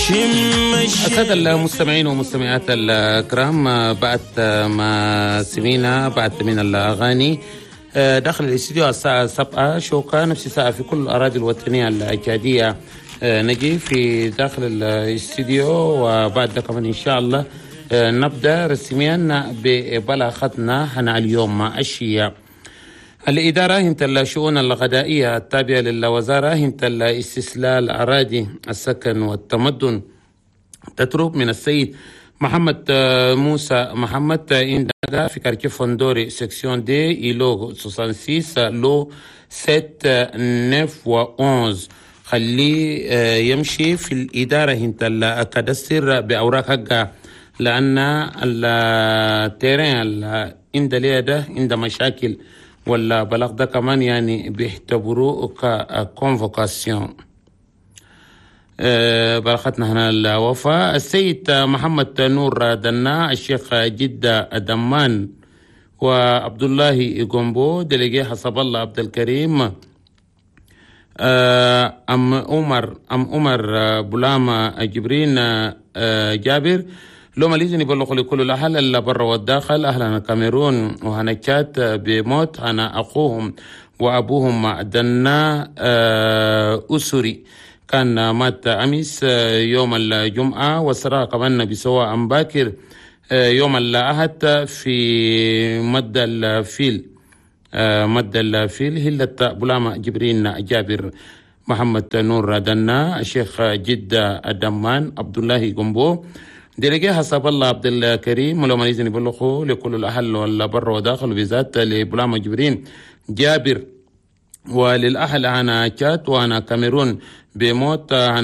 السادة المستمعين ومستمعات الكرام، بعد ما سمينا بعد من الأغاني داخل الاستديو الساعة 7 شوكة نفس الساعة في كل الأراضي الوطنية الأكادية. نجي في داخل الاستديو، وبعد كمان إن شاء الله نبدأ رسميا ببلاغتنا هنا اليوم الشيعة. الإدارة هنت الشؤون الغذائية التابعة للوزارة هنت الاستسلال الأراضي السكن والتمدن تطلب من السيد محمد موسى محمد إنداغا في كاركي فوندوري سكسيون دي إلو 66 لو 7 9 و 11 خليه يمشي في الإدارة هنت الكادستر بأوراق حقها، لأن التيرين عند ليه عند مشاكل ولا بلغ ده كمان يعني بيعتبروه ككونفوكاسيون. بلغتنا هنا الوفاة السيد محمد نور دنا، الشيخ جدة دمان، وعبد الله قنبو دلقي حسب الله عبد الكريم، أم عمر بلامة جبرين جابر. لو ماليزني بلغوا لكل الأهل اللي برا والداخل، أهلنا كاميرون وهنكات بموت أنا أخوهم وأبوهم دنا أسري كان مات أمس يوم الجمعة، وسرى كمان بسواء باكر يوم الأحد في مد الفيل هلة بلامة جبرين جابر. محمد نور دنا، الشيخ جدة الدمان، عبد الله قنبو دلقي حسب الله عبد الكريم. ولو ما يزني بلغوا لكل الأهل ولا بر وداخل، بذات لبلامة جبرين جابر، وللأهل أنا كات وأنا كاميرون بموت